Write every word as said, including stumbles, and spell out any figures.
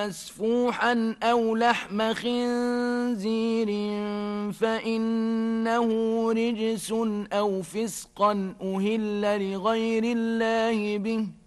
مسفوحا أو لحم خنزير فإنه رجس أو فسقا أهل لغير الله به